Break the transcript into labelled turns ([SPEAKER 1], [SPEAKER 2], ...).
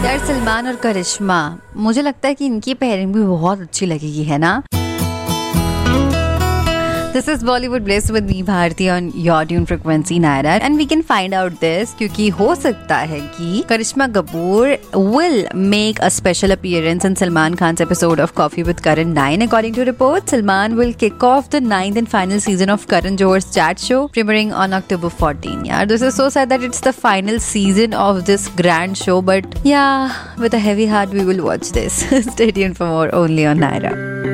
[SPEAKER 1] यार सलमान और करिश्मा, मुझे लगता है कि इनकी पेयरिंग भी बहुत अच्छी लगेगी, है ना? This is Bollywood Bliss with me Bharti on your tune frequency Naira, and we can find out this क्योंकि हो सकता है कि करिश्मा Kapoor will make a special appearance in Salman Khan's episode of Coffee with Karan 9. According to reports, Salman will kick off the 9th and final season of Karan Johar's Chat Show, premiering on October 14. Yeah, this is so sad that it's the final season of this grand show, but yeah, with a heavy heart we will watch this. Stay tuned for more only on Naira.